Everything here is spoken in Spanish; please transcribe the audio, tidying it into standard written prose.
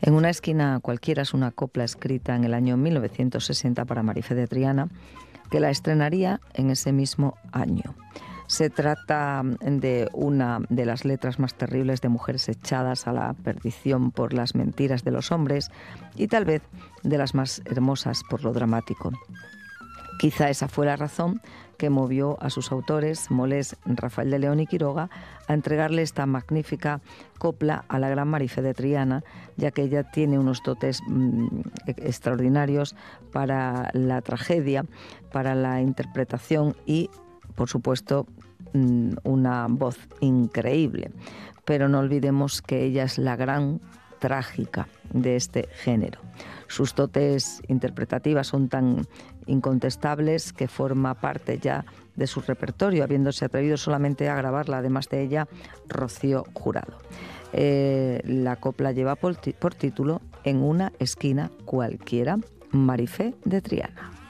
En una esquina cualquiera es una copla escrita en el año 1960 para Marifé de Triana, que la estrenaría en ese mismo año. Se trata de una de las letras más terribles de mujeres echadas a la perdición por las mentiras de los hombres y tal vez de las más hermosas por lo dramático. Quizá esa fue la razón que movió a sus autores, Molés, Rafael de León y Quiroga, a entregarle esta magnífica copla a la gran Marifé de Triana, ya que ella tiene unos dotes extraordinarios para la tragedia, para la interpretación y, por supuesto, una voz increíble. Pero no olvidemos que ella es la gran trágica de este género. Sus dotes interpretativas son tan incontestables que forma parte ya de su repertorio, habiéndose atrevido solamente a grabarla, además de ella, Rocío Jurado. La copla lleva por título En una esquina cualquiera, Marifé de Triana.